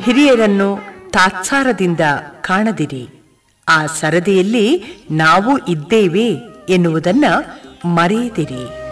ಹಿರಿಯರನ್ನು ತಾತ್ಸಾರದಿಂದ ಕಾಣದಿರಿ. ಆ ಸರದಿಯಲ್ಲಿ ನಾವು ಇದ್ದೇವೆ ಎನ್ನುವುದನ್ನ ಮರೆಯದಿರಿ.